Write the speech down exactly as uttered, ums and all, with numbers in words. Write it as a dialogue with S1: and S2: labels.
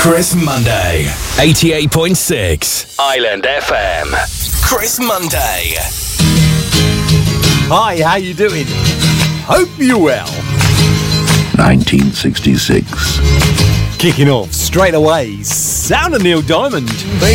S1: Chris Monday. eighty-eight point six Island F M. Chris Monday.
S2: Hi, how you doing? Hope you're well.
S3: nineteen sixty-six.
S2: Kicking off straight away, Sound of Neil Diamond.